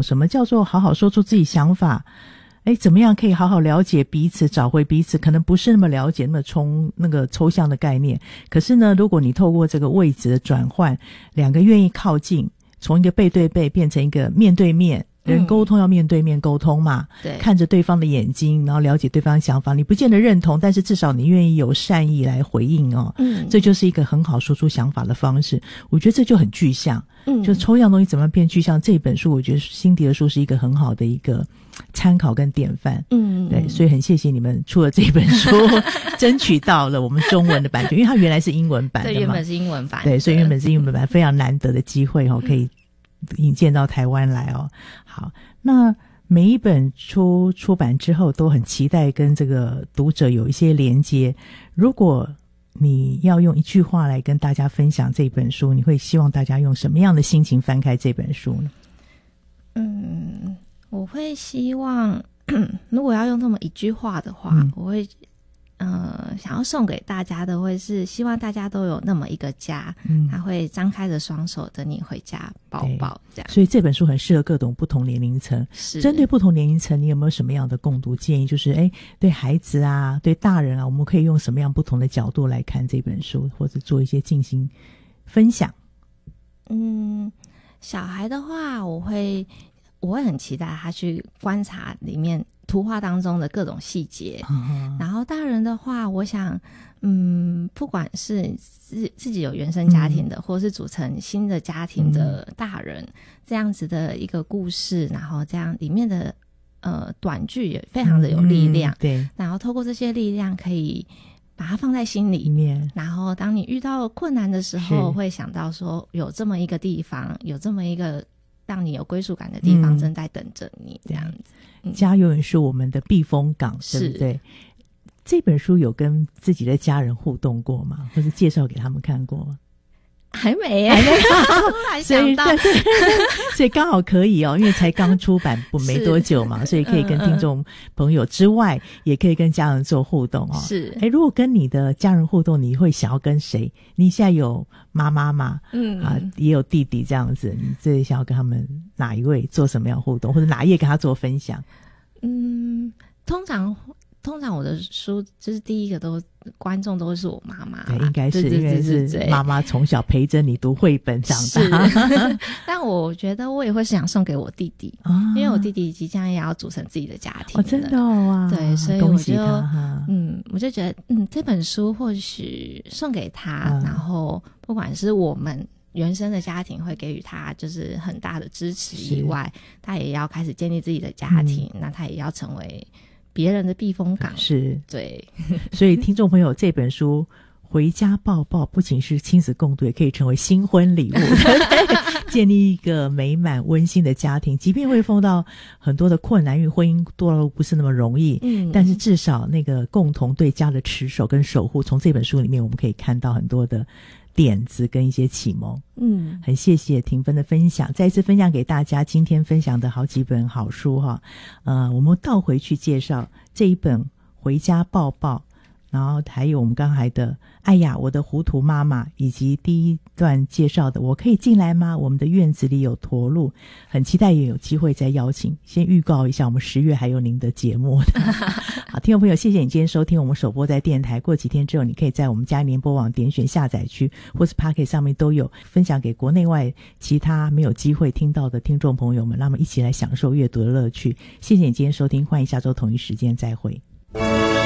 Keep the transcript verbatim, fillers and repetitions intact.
懂什么叫做好好说出自己想法，诶，怎么样可以好好了解彼此，找回彼此，可能不是那么了解那么冲那个抽象的概念，可是呢如果你透过这个位置的转换，两个愿意靠近，从一个背对背变成一个面对面，人沟通要面对面沟通嘛，对、嗯，看着对方的眼睛，然后了解对方的想法，你不见得认同，但是至少你愿意有善意来回应哦，嗯，这就是一个很好说出想法的方式。我觉得这就很具象，嗯，就抽象东西怎么变具象，这本书我觉得辛迪的书是一个很好的一个参考跟典范，嗯，对，所以很谢谢你们出了这本书争取到了我们中文的版权，因为它原来是英文版的嘛， 对，原本是英文版， 对，所以原本是英文版，非常难得的机会哦，可以引荐到台湾来哦。好，那每一本书出版之后都很期待跟这个读者有一些连接，如果你要用一句话来跟大家分享这本书，你会希望大家用什么样的心情翻开这本书呢？ 嗯，我会希望如果要用这么一句话的话，嗯、我会呃，想要送给大家的会是希望大家都有那么一个家，嗯，他会张开着双手等你回家抱抱这样。 所以这本书很适合各种不同年龄层。是，针对不同年龄层，你有没有什么样的共读建议？就是哎，对孩子啊，对大人啊，我们可以用什么样不同的角度来看这本书，或者做一些进行分享？ 嗯，小孩的话，我会我会很期待他去观察里面图画当中的各种细节，嗯、然后大人的话，我想，嗯，不管是自自己有原生家庭的，嗯、或是组成新的家庭的大人，嗯、这样子的一个故事，然后这样里面的呃短句也非常的有力量，嗯、对，然后透过这些力量可以把它放在心里面，然后当你遇到困难的时候，会想到说有这么一个地方，有这么一个让你有归属感的地方正在等着你，嗯、这样子。嗯、 家永远是我们的避风港，对不对？这本书有跟自己的家人互动过吗？或是介绍给他们看过吗？ 还没耶，还没突然想到， 所以所以刚好可以哦，因为才刚出版不没多久嘛，所以可以跟听众朋友之外，嗯、也可以跟家人做互动哦。是，哎，如果跟你的家人互动，你会想要跟谁？你现在有妈妈嘛？嗯啊，也有弟弟这样子，你最想要跟他们哪一位做什么样互动，或者哪一页跟他做分享？ 嗯，通常。通常我的书就是第一个都观众都是我妈妈， 对，应该是因为是妈妈从小陪着你读绘本长大。 但我觉得我也会想送给我弟弟，哦、因为我弟弟即将也要组成自己的家庭。 哦，真的哇！ 对，所以我就嗯，我就觉得嗯，这本书或许送给他，嗯、然后不管是我们原生的家庭会给予他就是很大的支持以外，他也要开始建立自己的家庭，嗯、那他也要成为别人的避风港。 是， 对。 所以听众朋友，这本书回家抱抱不仅是亲子共读，也可以成为新婚礼物，建立一个美满温馨的家庭。即便会碰到很多的困难，因为婚姻多路不是那么容易，嗯，但是至少那个共同对家的持守跟守护，从这本书里面我们可以看到很多的点子跟一些启蒙。嗯，很谢谢庭芬的分享，再一次分享给大家今天分享的好几本好书哈。呃，我们倒回去介绍这一本回家抱抱，然后还有我们刚才的哎呀我的糊涂妈妈，以及第一段介绍的我可以进来吗？我们的院子里有驼鹿。很期待也有机会再邀请，先预告一下我们十月还有您的节目。好，听众朋友，谢谢你今天收听我们首播在电台，过几天之后你可以在我们嘉联播网点选下载区或是 Pocket 上面都有分享给国内外其他没有机会听到的听众朋友们，让我们一起来享受阅读的乐趣。谢谢你今天收听，欢迎下周同一时间再会。